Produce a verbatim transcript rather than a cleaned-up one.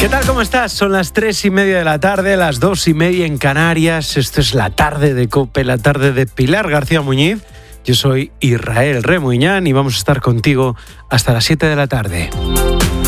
tal? ¿Cómo estás? Son las tres y media de la tarde, las dos y media en Canarias. Esto es la tarde de COPE, la tarde de Pilar García Muñiz. Yo soy Israel Remuñán y vamos a estar contigo hasta las siete de la tarde.